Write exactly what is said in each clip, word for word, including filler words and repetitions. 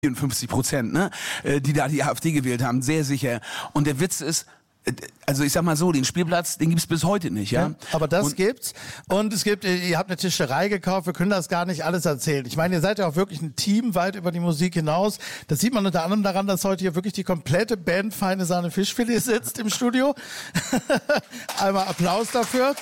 vierundfünfzig Prozent, ne, die da die AfD gewählt haben, sehr sicher. Und der Witz ist, also ich sag mal so, den Spielplatz, den gibt's bis heute nicht, ja. ja aber das und gibt's. Und es gibt, ihr habt eine Tischlerei gekauft, wir können das gar nicht alles erzählen. Ich meine, ihr seid ja auch wirklich ein Team weit über die Musik hinaus. Das sieht man unter anderem daran, dass heute hier wirklich die komplette Band Feine Sahne Fischfilet sitzt im Studio. Einmal Applaus dafür.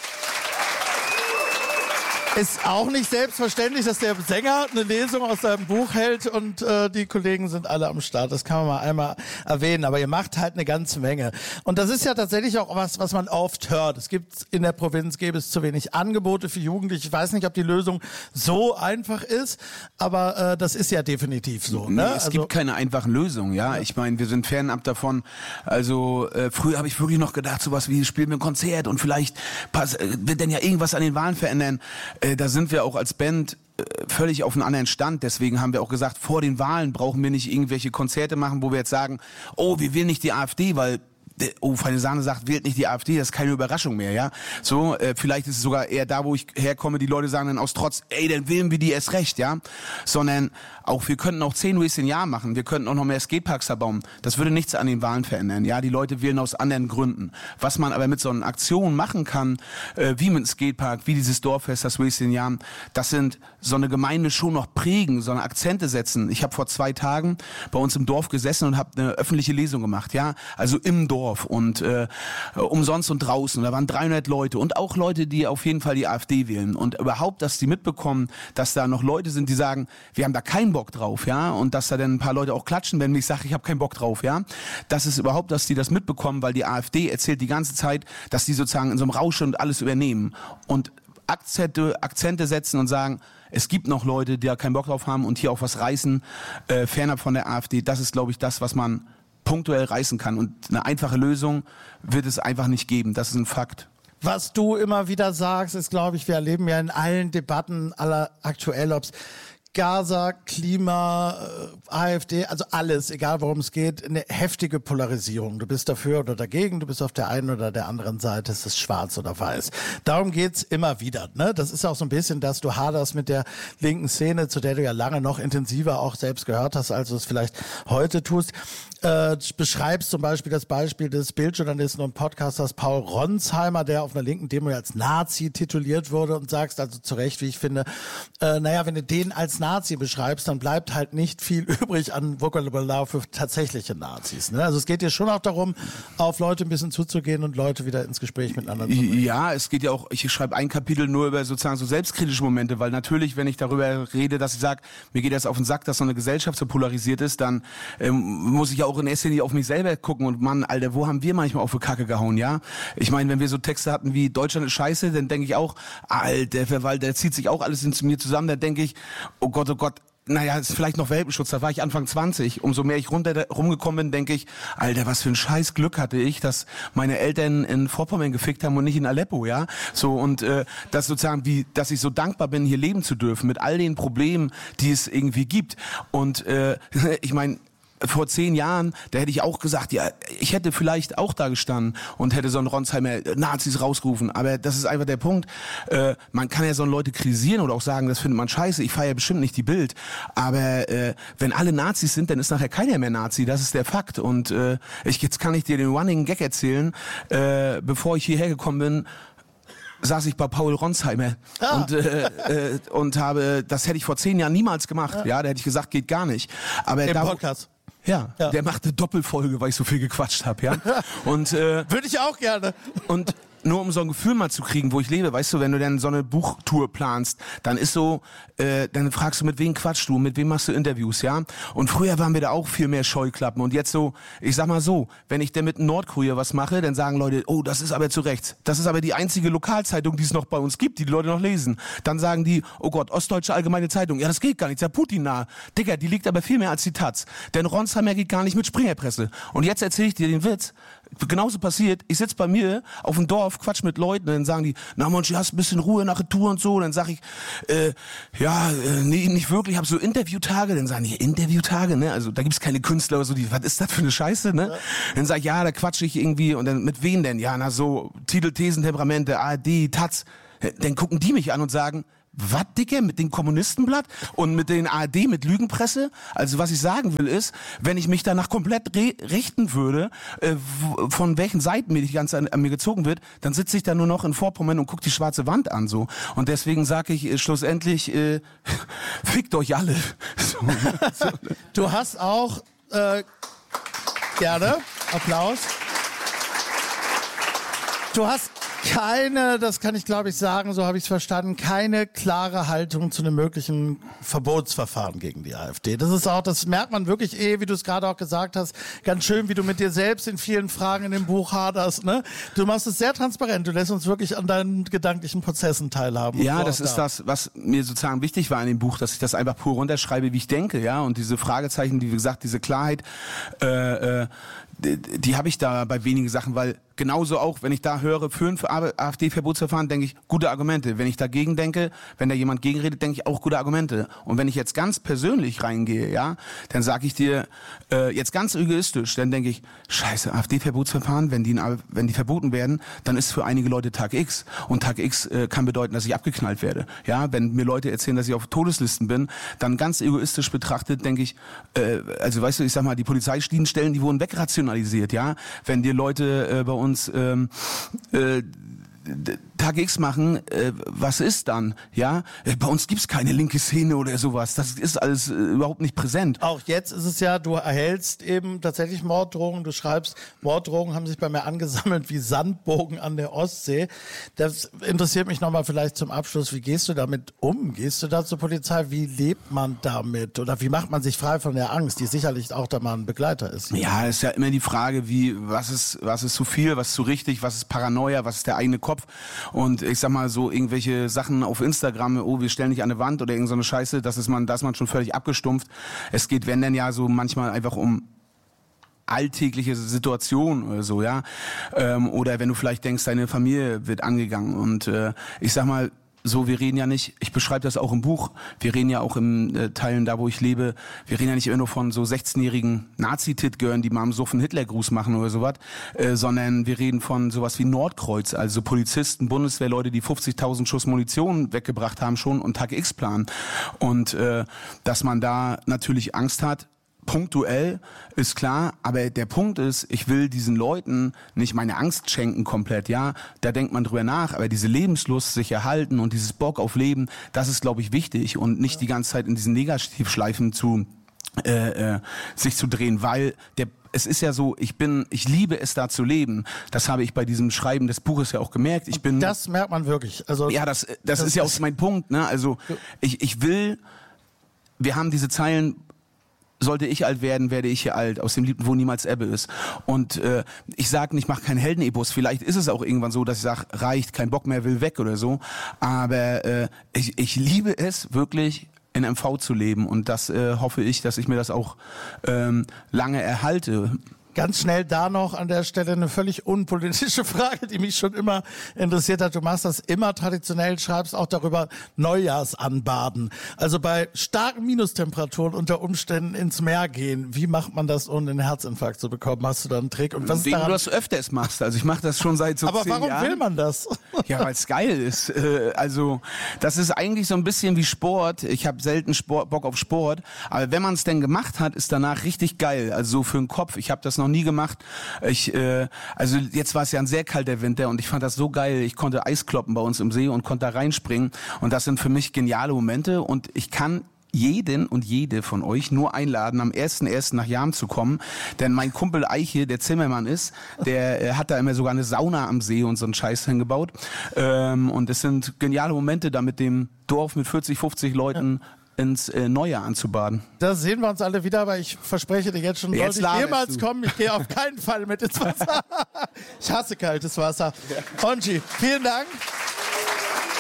Ist auch nicht selbstverständlich, dass der Sänger eine Lesung aus seinem Buch hält und äh, die Kollegen sind alle am Start. Das kann man mal einmal erwähnen. Aber ihr macht halt eine ganze Menge. Und das ist ja tatsächlich auch was, was man oft hört. Es gibt in der Provinz, gäbe es zu wenig Angebote für Jugendliche. Ich weiß nicht, ob die Lösung so einfach ist, aber äh, das ist ja definitiv so. Ne? Nee, es also, gibt keine einfachen Lösungen. Ja, ja. Ich meine, wir sind fernab davon. Also äh, früher habe ich wirklich noch gedacht, sowas wie spielen wir ein Konzert und vielleicht pass, äh, wird denn ja irgendwas an den Wahlen verändern. Äh, da sind wir auch als Band äh, völlig auf einem anderen Stand. Deswegen haben wir auch gesagt, vor den Wahlen brauchen wir nicht irgendwelche Konzerte machen, wo wir jetzt sagen, oh, wir wählen nicht die AfD, weil oh, Feine Sahne sagt, wählt nicht die AfD, das ist keine Überraschung mehr, ja. So, äh, vielleicht ist es sogar eher da, wo ich herkomme, die Leute sagen dann aus Trotz, ey, dann wählen wir die erst recht, ja. Sondern auch, wir könnten auch zehn Ways im Jahr machen, wir könnten auch noch mehr Skateparks erbauen. Das würde nichts an den Wahlen verändern, ja. Die Leute wählen aus anderen Gründen. Was man aber mit so einer Aktion machen kann, äh, wie mit dem Skatepark, wie dieses Dorffest, das Ways im Jahr, das sind so eine Gemeinde schon noch prägen, so eine Akzente setzen. Ich habe vor zwei Tagen bei uns im Dorf gesessen und habe eine öffentliche Lesung gemacht, ja. Also im Dorf. Und äh, umsonst und draußen. Da waren dreihundert Leute und auch Leute, die auf jeden Fall die AfD wählen. Und überhaupt, dass die mitbekommen, dass da noch Leute sind, die sagen, wir haben da keinen Bock drauf, ja. Und dass da dann ein paar Leute auch klatschen, wenn ich sage, ich habe keinen Bock drauf, ja. Das ist überhaupt, dass die das mitbekommen, weil die AfD erzählt die ganze Zeit, dass die sozusagen in so einem Rausch und alles übernehmen. Und Akzente, Akzente setzen und sagen, es gibt noch Leute, die da keinen Bock drauf haben und hier auch was reißen, äh, fernab von der AfD. Das ist, glaube ich, das, was man punktuell reißen kann. Und eine einfache Lösung wird es einfach nicht geben. Das ist ein Fakt. Was du immer wieder sagst, ist, glaube ich, wir erleben ja in allen Debatten aller aktuell, ob es Gaza, Klima, AfD, also alles, egal worum es geht, eine heftige Polarisierung. Du bist dafür oder dagegen, du bist auf der einen oder der anderen Seite, es ist schwarz oder weiß. Darum geht's immer wieder. Ne? Das ist auch so ein bisschen, dass du haderst mit der linken Szene, zu der du ja lange noch intensiver auch selbst gehört hast, als du es vielleicht heute tust. Äh, beschreibst zum Beispiel das Beispiel des Bildjournalisten und Podcasters Paul Ronsheimer, der auf einer linken Demo als Nazi tituliert wurde und sagst also zu Recht, wie ich finde, äh, naja, wenn du den als Nazi beschreibst, dann bleibt halt nicht viel übrig an Vokabular für tatsächliche Nazis. Ne? Also es geht dir schon auch darum, auf Leute ein bisschen zuzugehen und Leute wieder ins Gespräch miteinander zu bringen. Ja, es geht ja auch, ich schreibe ein Kapitel nur über sozusagen so selbstkritische Momente, weil natürlich, wenn ich darüber rede, dass ich sage, mir geht das auf den Sack, dass so eine Gesellschaft so polarisiert ist, dann ähm, muss ich ja auch in erster Linie auf mich selber gucken und Mann, Alter, wo haben wir manchmal auf die Kacke gehauen, ja? Ich meine, wenn wir so Texte hatten wie Deutschland ist scheiße, dann denke ich auch, Alter, weil der zieht sich auch alles in mir zusammen, dann denke ich, oh Gott, oh Gott, naja, ist vielleicht noch Welpenschutz, da war ich Anfang zwanzig. Umso mehr ich runter rumgekommen bin, denke ich, Alter, was für ein scheiß Glück hatte ich, dass meine Eltern in Vorpommern gefickt haben und nicht in Aleppo, ja? So, und äh, das sozusagen, wie, dass ich so dankbar bin, hier leben zu dürfen, mit all den Problemen, die es irgendwie gibt. Und äh, ich meine, vor zehn Jahren, da hätte ich auch gesagt, ja, ich hätte vielleicht auch da gestanden und hätte so einen Ronsheimer Nazis rausgerufen. Aber das ist einfach der Punkt. Äh, man kann ja so Leute kritisieren oder auch sagen, das findet man scheiße. Ich feiere bestimmt nicht die Bild. Aber äh, wenn alle Nazis sind, dann ist nachher keiner mehr Nazi. Das ist der Fakt. Und äh, ich, jetzt kann ich dir den Running Gag erzählen. Äh, bevor ich hierher gekommen bin, saß ich bei Paul Ronsheimer ah. und äh, äh, und habe, das hätte ich vor zehn Jahren niemals gemacht. Ja, ja da hätte ich gesagt, geht gar nicht. Aber im da, Podcast. Ja, ja, der macht eine Doppelfolge, weil ich so viel gequatscht habe, ja. Und äh, würde ich auch gerne. Und nur um so ein Gefühl mal zu kriegen, wo ich lebe, weißt du, wenn du dann so eine Buchtour planst, dann ist so, äh, dann fragst du, mit wem quatschst du, mit wem machst du Interviews, ja? Und früher waren wir da auch viel mehr Scheuklappen und jetzt so, ich sag mal so, wenn ich denn mit Nordkorea was mache, dann sagen Leute, oh, das ist aber zu rechts. Das ist aber die einzige Lokalzeitung, die es noch bei uns gibt, die die Leute noch lesen. Dann sagen die, oh Gott, Ostdeutsche Allgemeine Zeitung, ja, das geht gar nicht, ist ja Putin nah. Digga, die liegt aber viel mehr als die Taz. Denn Ronsheimer geht gar nicht mit Springerpresse. Und jetzt erzähle ich dir den Witz, genauso passiert, ich sitz bei mir auf dem Dorf, quatsch mit Leuten, dann sagen die, na Mensch, hast ein bisschen Ruhe nach der Tour und so, dann sag ich, äh, ja, äh, nee, nicht wirklich, hab so Interviewtage, dann sagen die, Interviewtage, ne, also da gibt's keine Künstler oder so, die, was ist das für eine Scheiße, ne, ja. Dann sag ich, ja, da quatsch ich irgendwie, und dann, mit wem denn, ja, na so, Titel, Thesen, Temperamente, A R D, Taz, dann gucken die mich an und sagen, was, Dicke, mit dem Kommunistenblatt und mit den A R D, mit Lügenpresse? Also was ich sagen will ist, wenn ich mich danach komplett re- richten würde, äh, w- von welchen Seiten mir die ganze an, an mir gezogen wird, dann sitze ich da nur noch in Vorpommern und gucke die schwarze Wand an. So. Und deswegen sage ich äh, schlussendlich, äh, fickt euch alle. So, so. Du hast auch, äh, gerne, Applaus. Du hast keine, das kann ich glaube ich sagen, so habe ich es verstanden, keine klare Haltung zu einem möglichen Verbotsverfahren gegen die AfD. Das ist auch, das merkt man wirklich eh, wie du es gerade auch gesagt hast, ganz schön, wie du mit dir selbst in vielen Fragen in dem Buch haderst. Ne? Du machst es sehr transparent, du lässt uns wirklich an deinen gedanklichen Prozessen teilhaben. Ja, das ist das, was mir sozusagen wichtig war in dem Buch, dass ich das einfach pur runterschreibe, wie ich denke, ja, und diese Fragezeichen, wie gesagt, diese Klarheit, äh, äh, die, die habe ich da bei wenigen Sachen, weil genauso auch, wenn ich da höre, für ein AfD-Verbotsverfahren, denke ich, gute Argumente. Wenn ich dagegen denke, wenn da jemand gegenredet, denke ich auch gute Argumente. Und wenn ich jetzt ganz persönlich reingehe, ja, dann sage ich dir, äh, jetzt ganz egoistisch, dann denke ich, scheiße, AfD-Verbotsverfahren, wenn die, wenn die verboten werden, dann ist für einige Leute Tag X. Und Tag X äh, kann bedeuten, dass ich abgeknallt werde. Ja, wenn mir Leute erzählen, dass ich auf Todeslisten bin, dann ganz egoistisch betrachtet, denke ich, äh, also weißt du, ich sag mal, die Polizeidienststellen, die wurden wegrationalisiert, ja. Wenn dir Leute äh, bei uns uns ähm, äh, Tag X machen, äh, was ist dann? Ja, äh, bei uns gibt's keine linke Szene oder sowas. Das ist alles äh, überhaupt nicht präsent. Auch jetzt ist es ja, du erhältst eben tatsächlich Morddrohungen. Du schreibst, Morddrohungen haben sich bei mir angesammelt wie Sandbogen an der Ostsee. Das interessiert mich nochmal vielleicht zum Abschluss. Wie gehst du damit um? Gehst du da zur Polizei? Wie lebt man damit? Oder wie macht man sich frei von der Angst, die sicherlich auch da mal ein Begleiter ist? Ja, ist ja immer die Frage, wie, was ist, was ist zu viel, was ist zu richtig, was ist Paranoia, was ist der eigene Kopf? Und ich sag mal so, irgendwelche Sachen auf Instagram, oh, wir stellen dich an eine Wand oder irgend so eine Scheiße, das ist man, da ist man schon völlig abgestumpft. Es geht, wenn denn ja so manchmal einfach um alltägliche Situation oder so, ja. Ähm, oder wenn du vielleicht denkst, deine Familie wird angegangen. Und äh, ich sag mal, so, wir reden ja nicht, ich beschreibe das auch im Buch, wir reden ja auch in äh, Teilen da, wo ich lebe, wir reden ja nicht immer nur von so sechzehnjährigen Nazi-Tit-Girls, die mal am Suff einen Hitlergruß machen oder sowas, äh, sondern wir reden von sowas wie Nordkreuz, also Polizisten, Bundeswehrleute, die fünfzigtausend Schuss Munition weggebracht haben schon und Tag X planen. Und äh, dass man da natürlich Angst hat, punktuell, ist klar, aber der Punkt ist, ich will diesen Leuten nicht meine Angst schenken komplett, ja, da denkt man drüber nach, aber diese Lebenslust sich erhalten und dieses Bock auf Leben, das ist, glaube ich, wichtig und nicht die ganze Zeit in diesen Negativschleifen zu äh, äh, sich zu drehen, weil der es ist ja so, ich bin, ich liebe es da zu leben. Das habe ich bei diesem Schreiben des Buches ja auch gemerkt. Ich bin, das merkt man wirklich. Also ja, das, das, das ist ja auch mein Punkt, ne? Also ich, ich will, wir haben diese Zeilen. Sollte ich alt werden, werde ich hier alt, aus dem Lied, wo niemals Ebbe ist. Und äh, ich sage nicht, ich mache keinen Heldenepos. Vielleicht ist es auch irgendwann so, dass ich sage, reicht, kein Bock mehr, will weg oder so. Aber äh, ich, ich liebe es wirklich, in M V zu leben. Und das äh, hoffe ich, dass ich mir das auch ähm, lange erhalte. Ganz schnell da noch an der Stelle eine völlig unpolitische Frage, die mich schon immer interessiert hat. Du machst das immer traditionell, schreibst auch darüber Neujahrsanbaden. Also bei starken Minustemperaturen unter Umständen ins Meer gehen. Wie macht man das, ohne einen Herzinfarkt zu bekommen? Hast du da einen Trick? Und was Wegen ist du das öfters machst. Also ich mache das schon seit so Aber zehn warum Jahren. will man das? Ja, weil es geil ist. Äh, also das ist eigentlich so ein bisschen wie Sport. Ich habe selten Sport, Bock auf Sport. Aber wenn man es denn gemacht hat, ist danach richtig geil. Also so für den Kopf. Ich habe das noch nie gemacht. Ich, äh, also jetzt war es ja ein sehr kalter Winter und ich fand das so geil. Ich konnte Eis kloppen bei uns im See und konnte da reinspringen. Und das sind für mich geniale Momente. Und ich kann jeden und jede von euch nur einladen, am ersten ersten nach Jam zu kommen. Denn mein Kumpel Eiche, der Zimmermann ist, der äh, hat da immer sogar eine Sauna am See und so einen Scheiß hingebaut. Ähm, und es sind geniale Momente, da mit dem Dorf mit vierzig, fünfzig Leuten ins äh, Neujahr anzubaden. Da sehen wir uns alle wieder, aber ich verspreche dir jetzt schon, Jetzt sollte ich jemals du. kommen, ich gehe auf keinen Fall mit ins Wasser. Ich hasse kaltes Wasser. Ongi, vielen Dank.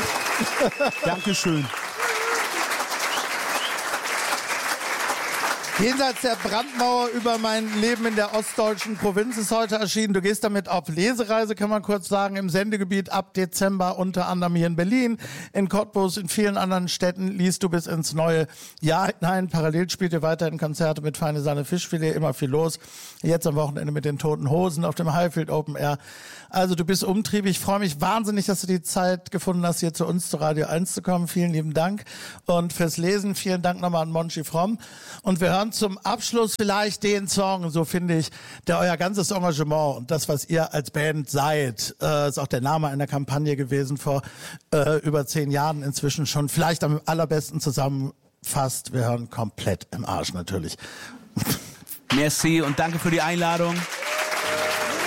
Dankeschön. Jenseits der Brandmauer über mein Leben in der ostdeutschen Provinz ist heute erschienen. Du gehst damit auf Lesereise, kann man kurz sagen, im Sendegebiet ab Dezember, unter anderem hier in Berlin, in Cottbus, in vielen anderen Städten liest du bis ins neue Jahr hinein. Parallel spielt ihr weiterhin Konzerte mit Feine Sahne Fischfilet, immer viel los. Jetzt am Wochenende mit den Toten Hosen auf dem Highfield Open Air. Also du bist umtriebig. Ich freue mich wahnsinnig, dass du die Zeit gefunden hast, hier zu uns zu Radio eins zu kommen. Vielen lieben Dank. Und fürs Lesen, vielen Dank nochmal an Monchi Fromm. Und wir hören zum Abschluss vielleicht den Song, so finde ich, der euer ganzes Engagement und das, was ihr als Band seid, äh, ist auch der Name einer Kampagne gewesen vor äh, über zehn Jahren inzwischen schon, vielleicht am allerbesten zusammenfasst. Wir hören komplett im Arsch natürlich. Merci und danke für die Einladung.